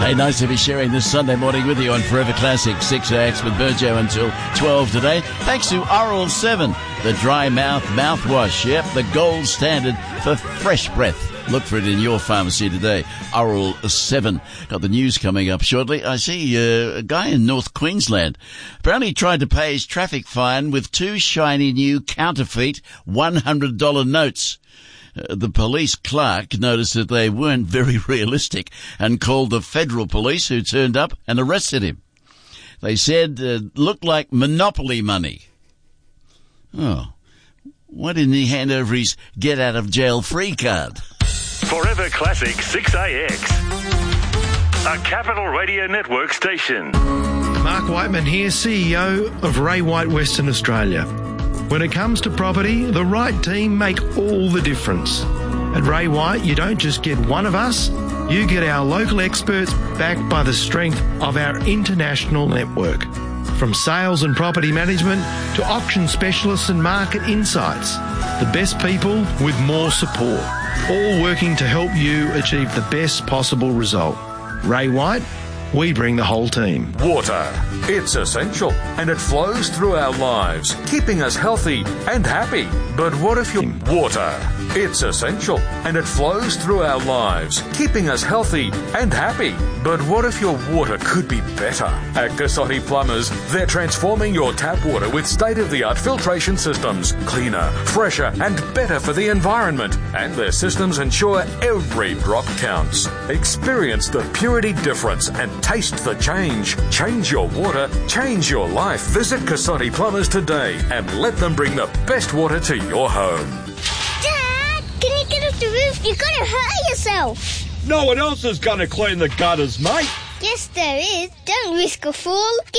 Hey, nice to be sharing this Sunday morning with you on Forever Classic 6AX with Burjo until 12 today. Thanks to Oral 7, the dry mouth mouthwash. Yep, the gold standard for fresh breath. Look for it in your pharmacy today. Oral 7. Got the news coming up shortly. I see a guy in North Queensland apparently tried to pay his traffic fine with 2 shiny new counterfeit $100 notes. The police clerk noticed that they weren't very realistic and called the federal police, who turned up and arrested him. They said looked like Monopoly money. Oh, why didn't he hand over his get-out-of-jail-free card? Forever Classic 6AX, a Capital Radio Network station. Mark Whiteman here, CEO of Ray White Western Australia. When it comes to property, the right team make all the difference. At Ray White, you don't just get one of us, you get our local experts backed by the strength of our international network. From sales and property management to auction specialists and market insights, the best people with more support, all working to help you achieve the best possible result. Ray White, we bring the whole team. Water. It's essential and it flows through our lives, keeping us healthy and happy. But what if your water? It's essential and it flows through our lives, keeping us healthy and happy. But what if your water could be better? At Cassotti Plumbers, they're transforming your tap water with state-of-the-art filtration systems, cleaner, fresher and better for the environment. And their systems ensure every drop counts. Experience the purity difference and taste the change. Change your water, change your life. Visit Cassotti Plumbers today and let them bring the best water to your home. Dad, can you get off the roof? You're going to hurt yourself. No one else is going to clean the gutters, mate. Yes, there is. Don't risk a fall.